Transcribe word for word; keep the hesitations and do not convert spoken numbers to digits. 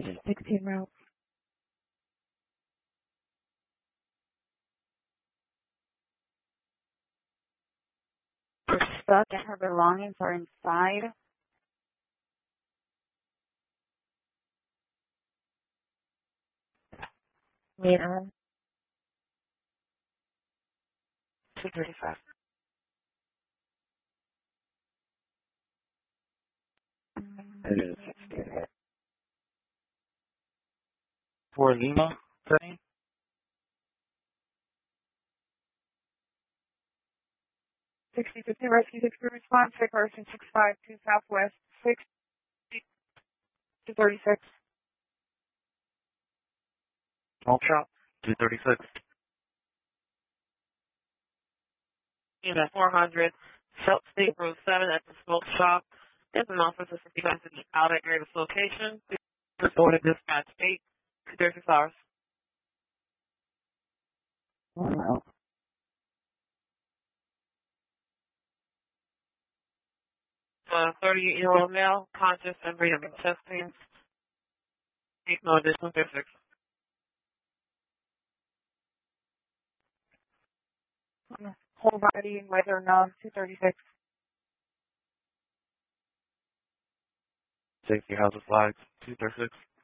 Division sixteen route. We're stuck and her belongings are inside. Later. two thirty-five. It is. For Lima, setting? sixty fifty Rescue six response, six person six five two Southwest, six two thirty-six. Smoke shop, two thirty-six. Unit four hundred, South State Road seven at the smoke shop. There's an officer fifty-five to be out at Gravis location. Reported dispatch eight to thirty-six hours. Wow. Uh, thirty-year-old male, conscious and breathing chest pains. Take no additional physics. Whole body and weather numb, two thirty-six. Safety hazard flags, two thirty-six.